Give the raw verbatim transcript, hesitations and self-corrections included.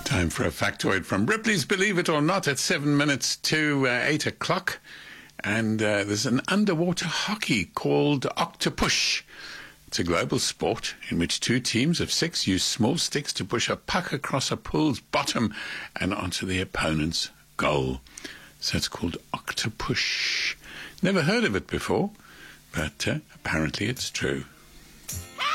Time for a factoid from Ripley's Believe It or Not at seven minutes to uh, eight o'clock. And uh, there's an underwater hockey called Octopush. It's a global sport in which two teams of six use small sticks to push a puck across a pool's bottom and onto the opponent's goal. So it's called Octopush. Never heard of it before, but uh, apparently it's true.